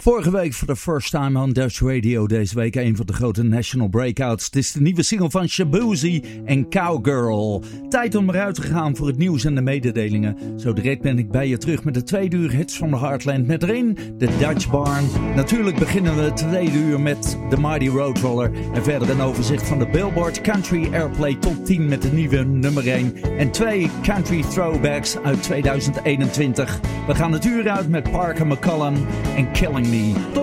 Vorige week voor de first time on Dutch Radio. Deze week een van de grote national breakouts. Het is de nieuwe single van Shaboozey en Cowgirl. Tijd om eruit te gaan voor het nieuws en de mededelingen. Zo direct ben ik bij je terug met de 2 uur hits van de Heartland. Met erin de Dutch Barn. Natuurlijk beginnen we het 2 uur met de Mighty Roadroller. En verder een overzicht van de Billboard Country Airplay Top 10 met de nieuwe nummer 1. En 2 country throwbacks uit 2021. We gaan het uur uit met Parker McCollum en Killing Me. Tot